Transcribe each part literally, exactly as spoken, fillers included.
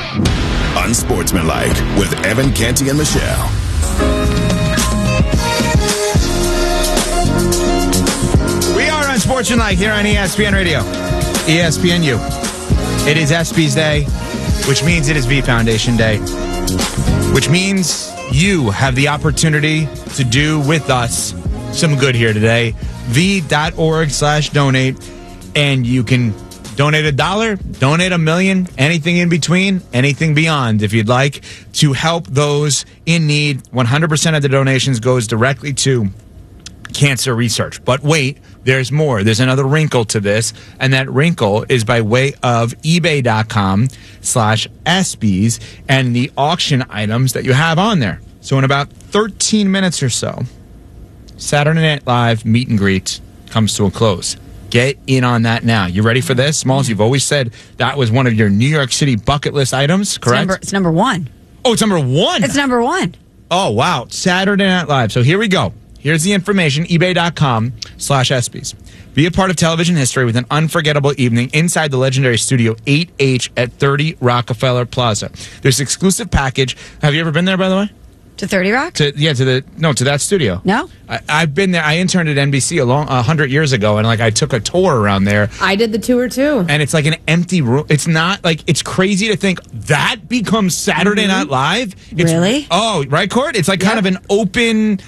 Unsportsmanlike with Evan Canty and Michelle. We are Unsportsmanlike here on E S P N Radio. E S P N U. It is ESPYs Day, which means it is V Foundation Day, which means you have the opportunity to do with us some good here today. V.org slash donate, and you can donate a dollar, donate a million, anything in between, anything beyond if you'd like to help those in need. one hundred percent of the donations goes directly to cancer research. But wait, there's more. There's another wrinkle to this, and that wrinkle is by way of ebay.com slash ESPYs and the auction items that you have on there. So in about thirteen minutes or so, Saturday Night Live meet and greet comes to a close. Get in on that now. You ready for this? Smalls, you've always said that was one of your New York City bucket list items, correct? It's number, it's number one. Oh, it's number one? It's number one. Oh, wow. Saturday Night Live. So here we go. Here's the information, ebay.com slash ESPYs. Be a part of television history with an unforgettable evening inside the legendary Studio eight H at thirty Rockefeller Plaza. There's an exclusive package. Have you ever been there, by the way? To thirty Rock? To, yeah, to the no, to that studio. No? I, I've been there. I interned at N B C a long, a hundred years ago, and like I took a tour around there. I did the tour too, and it's like an empty room. It's not like it's crazy to think that becomes Saturday mm-hmm. Night Live. It's, really? Oh, right, Court. It's like yep. kind of an open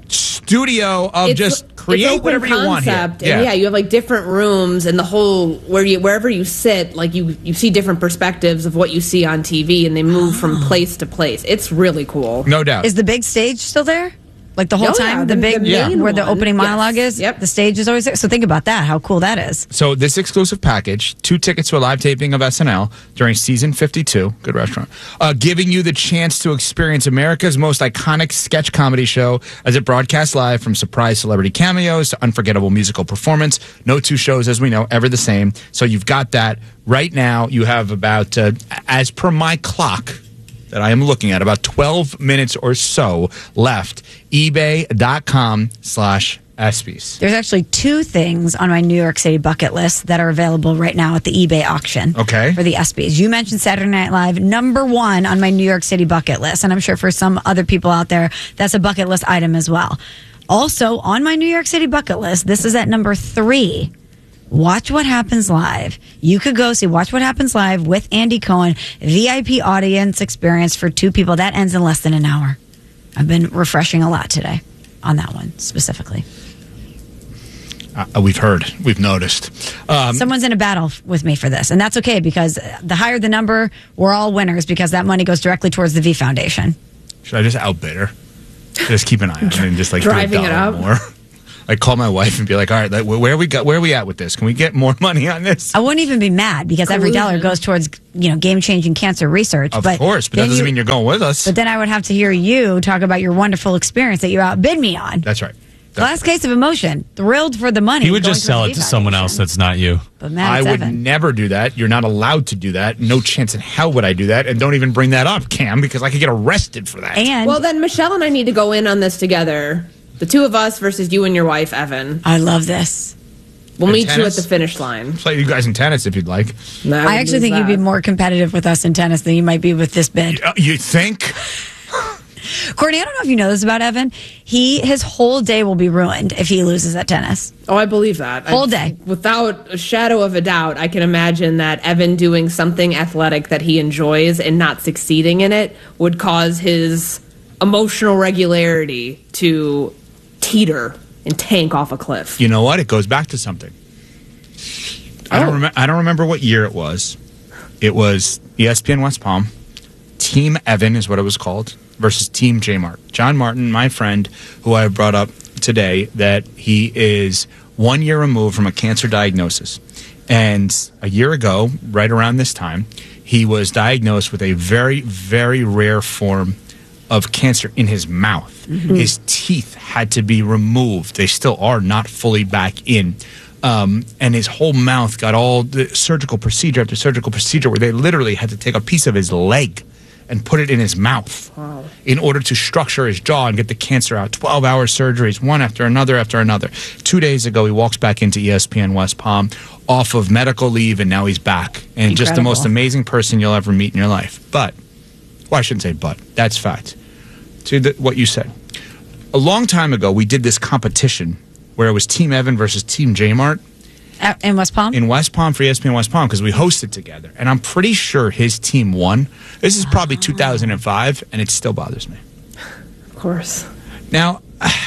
studio of it's, just create whatever you want here. And yeah. yeah, you have like different rooms, and the whole where you wherever you sit, like you you see different perspectives of what you see on T V, and they move from place to place. It's really cool, no doubt. Is the big stage still there? Like the whole oh, time, yeah, the, the big the yeah. where the opening yes. monologue is. Yep. The stage is always there. So think about that. How cool that is. So this exclusive package: two tickets to a live taping of S N L during season fifty-two. Good restaurant. Uh, giving you the chance to experience America's most iconic sketch comedy show as it broadcasts live, from surprise celebrity cameos to unforgettable musical performance. No two shows, as we know, ever the same. So you've got that right now. You have about, uh, as per my clock that I am looking at, about twelve minutes or so left. ebay.com slash ESPYs. There's actually two things on my New York City bucket list that are available right now at the eBay auction. Okay. For the ESPYs. You mentioned Saturday Night Live, number one on my New York City bucket list. And I'm sure for some other people out there, that's a bucket list item as well. Also, on my New York City bucket list, this is at number three. Watch What Happens Live. You could go see Watch What Happens Live with Andy Cohen, V I P audience experience for two people. That ends in less than an hour. I've been refreshing a lot today on that one specifically. Uh, we've heard. We've noticed. Um, Someone's in a battle with me for this, and that's okay because the higher the number, we're all winners because that money goes directly towards the V Foundation. Should I just outbid her? Just keep an eye on it and just like driving do a it up more. I call my wife and be like, all right, like, where are we got? Where are we at with this? Can we get more money on this? I wouldn't even be mad because every dollar goes towards, you know, game-changing cancer research. Of but course, but that doesn't you, mean you're going with us. But then I would have to hear you talk about your wonderful experience that you outbid me on. That's right. That's Last case of emotion. Thrilled for the money. He would just sell it to someone else that's not you. But Matt, I would Evan. never do that. You're not allowed to do that. No chance in hell would I do that. And don't even bring that up, Cam, because I could get arrested for that. And well, then Michelle and I need to go in on this together. The two of us versus you and your wife, Evan. I love this. We'll In meet tennis? you at the finish line. Play you guys in tennis if you'd like. No, I, I actually think that. You'd be more competitive with us in tennis than you might be with this bid. You, you think? Courtney, I don't know if you know this about Evan. He his whole day will be ruined if he loses at tennis. Oh, I believe that. Whole I, day. Without a shadow of a doubt, I can imagine that Evan doing something athletic that he enjoys and not succeeding in it would cause his emotional regularity to teeter and tank off a cliff. You know what? It goes back to something. I don't Oh. remember. I don't remember what year it was. It was E S P N West Palm. Team Evan is what it was called versus Team J Mart. John Martin, my friend, who I brought up today, that he is one year removed from a cancer diagnosis, and a year ago, right around this time, he was diagnosed with a very, very rare form of cancer in his mouth. Mm-hmm. His teeth had to be removed. They still are not fully back in. Um, and his whole mouth got all the surgical procedure after surgical procedure where they literally had to take a piece of his leg and put it in his mouth wow. in order to structure his jaw and get the cancer out. twelve-hour surgeries, one after another after another. Two days ago, he walks back into E S P N West Palm off of medical leave, and now he's back. And Incredible. Just the most amazing person you'll ever meet in your life. But, well, I shouldn't say but. That's fact. To the, what you said. A long time ago, we did this competition where it was Team Evan versus Team J-Mart. In West Palm? In West Palm for E S P N West Palm, because we hosted together. And I'm pretty sure his team won. This is probably two thousand five, and it still bothers me. Of course. Now,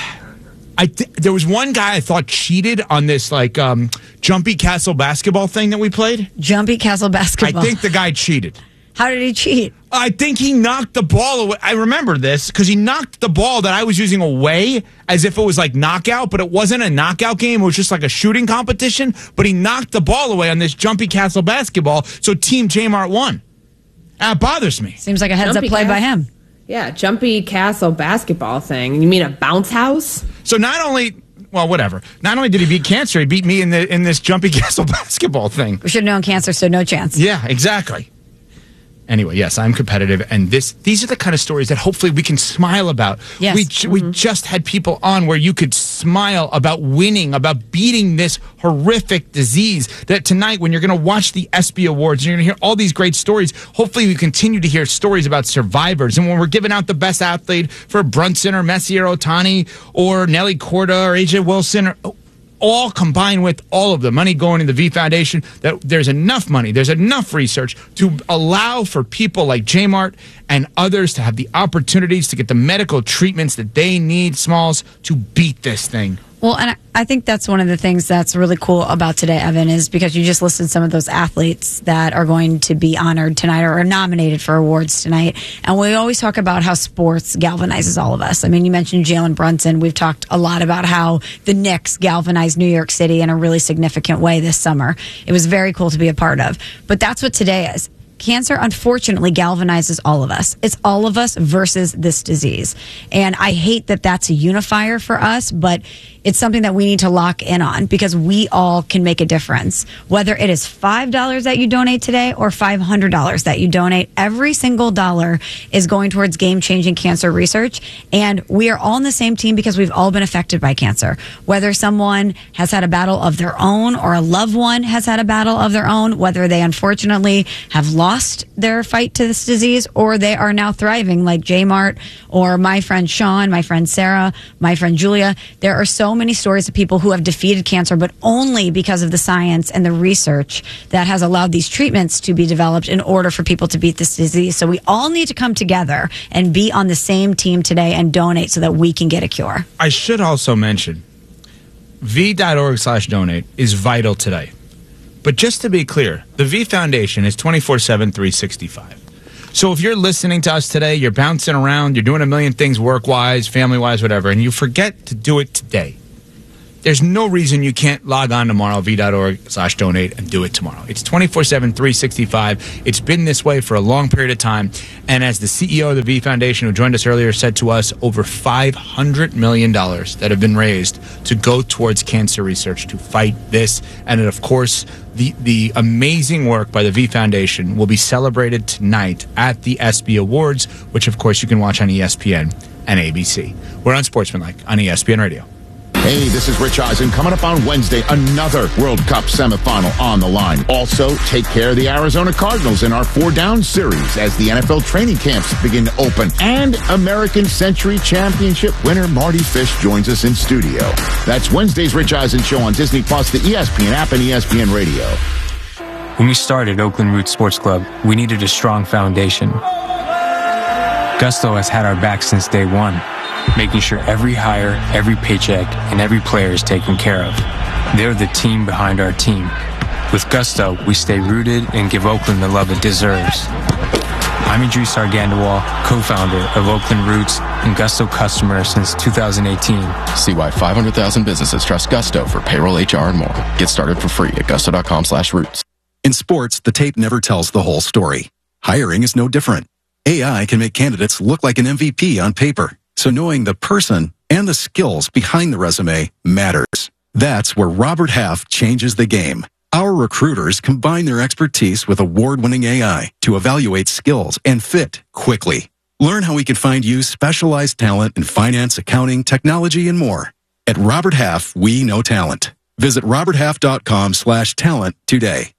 I th- there was one guy I thought cheated on this like um, Jumpy Castle basketball thing that we played. Jumpy Castle basketball. I think the guy cheated. How did he cheat? I think he knocked the ball away. I remember this because he knocked the ball that I was using away as if it was like knockout, but it wasn't a knockout game. It was just like a shooting competition. But he knocked the ball away on this Jumpy Castle basketball, so Team J-Mart won. That bothers me. Seems like a heads-up play by him. Yeah, Jumpy Castle basketball thing. You mean a bounce house? So not only... Well, whatever. Not only did he beat Cancer, he beat me in the in this Jumpy Castle basketball thing. We should have known Cancer, so no chance. Yeah, exactly. Anyway, yes, I'm competitive, and this these are the kind of stories that hopefully we can smile about. Yes. We, mm-hmm. we just had people on where you could smile about winning, about beating this horrific disease. That tonight, when you're going to watch the ESPY Awards, and you're going to hear all these great stories, hopefully we continue to hear stories about survivors. And when we're giving out the best athlete for Brunson or Messi or Ohtani or Nelly Corda or A J Wilson or... all combined with all of the money going to the V Foundation, that there's enough money, there's enough research to allow for people like J-Mart and others to have the opportunities to get the medical treatments that they need, Smalls, to beat this thing. Well, and I think that's one of the things that's really cool about today, Evan, is because you just listed some of those athletes that are going to be honored tonight or are nominated for awards tonight. And we always talk about how sports galvanizes all of us. I mean, you mentioned Jalen Brunson. We've talked a lot about how the Knicks galvanized New York City in a really significant way this summer. It was very cool to be a part of. But that's what today is. Cancer, unfortunately, galvanizes all of us. It's all of us versus this disease. And I hate that that's a unifier for us, but it's something that we need to lock in on because we all can make a difference. Whether it is five dollars that you donate today or five hundred dollars that you donate, every single dollar is going towards game-changing cancer research. And we are all on the same team because we've all been affected by cancer. Whether someone has had a battle of their own or a loved one has had a battle of their own, whether they unfortunately have lost their fight to this disease or they are now thriving like J-Mart or my friend Sean, my friend Sarah, my friend Julia. There are so many stories of people who have defeated cancer, but only because of the science and the research that has allowed these treatments to be developed in order for people to beat this disease. So we all need to come together and be on the same team today and donate so that we can get a cure. I should also mention v.org slash donate is vital today. But just to be clear, the V Foundation is twenty-four seven, three sixty-five. So if you're listening to us today, you're bouncing around, you're doing a million things work-wise, family-wise, whatever, and you forget to do it today, there's no reason you can't log on tomorrow, v.org slash donate, and do it tomorrow. It's twenty-four seven, three sixty-five. It's been this way for a long period of time. And as the C E O of the V Foundation, who joined us earlier, said to us, over five hundred million dollars that have been raised to go towards cancer research to fight this. And of course, the, the amazing work by the V Foundation will be celebrated tonight at the ESPY Awards, which, of course, you can watch on E S P N and A B C. We're on Sportsmanlike on E S P N Radio. Hey, this is Rich Eisen. Coming up on Wednesday, another World Cup semifinal on the line. Also, take care of the Arizona Cardinals in our Four Down series as the N F L training camps begin to open. And American Century Championship winner Marty Fish joins us in studio. That's Wednesday's Rich Eisen Show on Disney Plus, the E S P N app, and E S P N Radio. When we started Oakland Roots Sports Club, we needed a strong foundation. Gusto has had our back since day one, making sure every hire, every paycheck, and every player is taken care of. They're the team behind our team. With Gusto, we stay rooted and give Oakland the love it deserves. I'm Idris Argandawal, co-founder of Oakland Roots and Gusto customer since two thousand eighteen. See why five hundred thousand businesses trust Gusto for payroll, H R, and more. Get started for free at gusto.com slash roots. In sports, the tape never tells the whole story. Hiring is no different. A I can make candidates look like an M V P on paper. So knowing the person and the skills behind the resume matters. That's where Robert Half changes the game. Our recruiters combine their expertise with award-winning A I to evaluate skills and fit quickly. Learn how we can find you specialized talent in finance, accounting, technology, and more. At Robert Half, we know talent. Visit roberthalf.com slash talent today.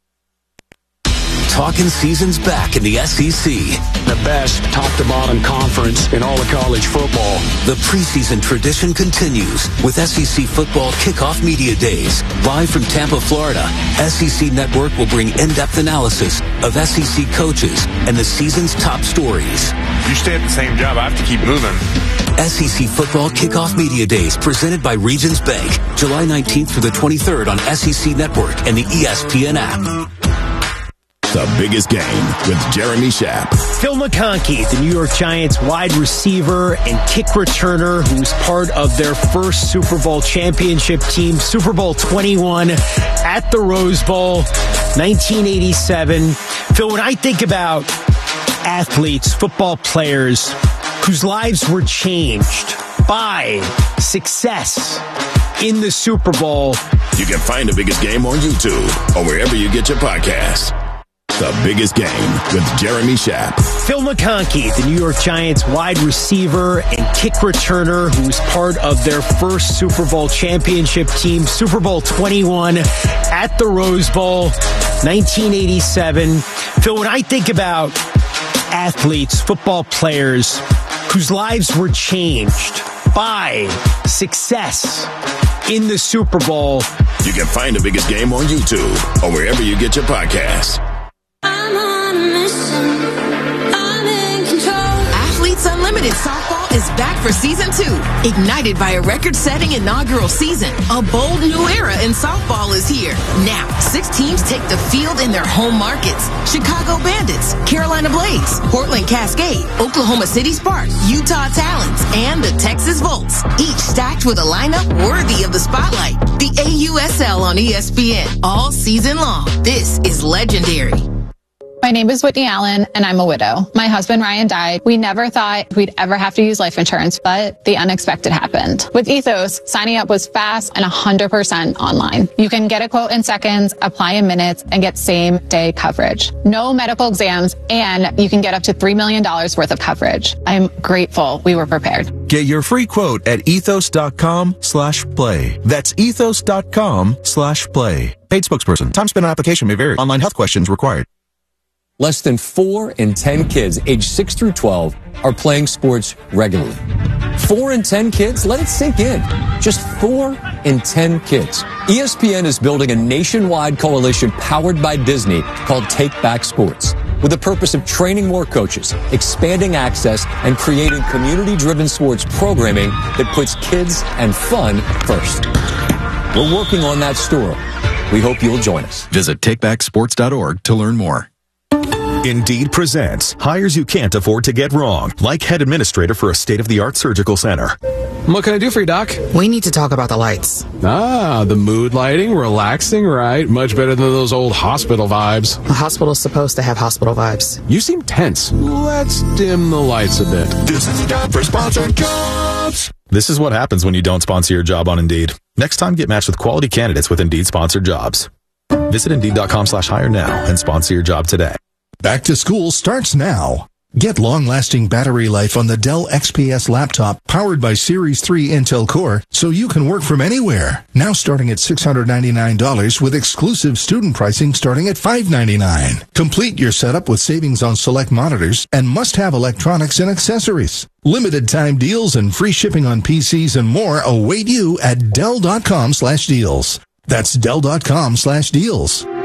Talking season's back in the S E C. The best top-to-bottom conference in all of college football. The preseason tradition continues with S E C Football Kickoff Media Days. Live from Tampa, Florida, S E C Network will bring in-depth analysis of S E C coaches and the season's top stories. You stay at the same job, I have to keep moving. S E C Football Kickoff Media Days presented by Regions Bank. July nineteenth through the twenty-third on S E C Network and the E S P N app. The Biggest Game with Jeremy Schaap. Phil McConkey, the New York Giants wide receiver and kick returner, who's part of their first Super Bowl championship team, Super Bowl twenty-one at the Rose Bowl, nineteen eighty-seven. Phil, when I think about athletes, football players whose lives were changed by success in the Super Bowl. You can find The Biggest Game on YouTube or wherever you get your podcasts. The Biggest Game with Jeremy Schaap. Phil McConkey, the New York Giants wide receiver and kick returner, who's part of their first Super Bowl championship team, Super Bowl twenty-one at the Rose Bowl, nineteen eighty-seven. Phil, when I think about athletes, football players whose lives were changed by success in the Super Bowl. You can find The Biggest Game on YouTube or wherever you get your podcasts. I'm on a mission. I'm in control. Athletes Unlimited Softball is back for season two. Ignited by a record-setting inaugural season, a bold new era in softball is here. Now, six teams take the field in their home markets. Chicago Bandits, Carolina Blades, Portland Cascade, Oklahoma City Sparks, Utah Talons, and the Texas Volts. Each stacked with a lineup worthy of the spotlight. The A U S L on E S P N all season long. This is legendary. My name is Whitney Allen, and I'm a widow. My husband, Ryan, died. We never thought we'd ever have to use life insurance, but the unexpected happened. With Ethos, signing up was fast and one hundred percent online. You can get a quote in seconds, apply in minutes, and get same-day coverage. No medical exams, and you can get up to three million dollars worth of coverage. I'm grateful we were prepared. Get your free quote at ethos.com slash play. That's ethos.com slash play. Paid spokesperson. Time spent on application may vary. Online health questions required. Less than four in ten kids aged six through twelve are playing sports regularly. Four in ten kids? Let it sink in. Just four in ten kids. E S P N is building a nationwide coalition powered by Disney called Take Back Sports, with the purpose of training more coaches, expanding access, and creating community-driven sports programming that puts kids and fun first. We're working on that story. We hope you'll join us. Visit take back sports dot org to learn more. Indeed presents hires you can't afford to get wrong, like head administrator for a state-of-the-art surgical center. What can I do for you, Doc? We need to talk about the lights. Ah, the mood lighting, relaxing, right? Much better than those old hospital vibes. A hospital's supposed to have hospital vibes. You seem tense. Let's dim the lights a bit. This is the time for sponsored jobs. This is what happens when you don't sponsor your job on Indeed. Next time, get matched with quality candidates with Indeed sponsored jobs. Visit Indeed.com slash hire now and sponsor your job today. Back to school starts now. Get long-lasting battery life on the Dell X P S laptop powered by Series three Intel Core so you can work from anywhere. Now starting at six hundred ninety-nine dollars with exclusive student pricing starting at five hundred ninety-nine dollars. Complete your setup with savings on select monitors and must-have electronics and accessories. Limited time deals and free shipping on P Cs and more await you at Dell.com slash deals. That's Dell.com slash deals.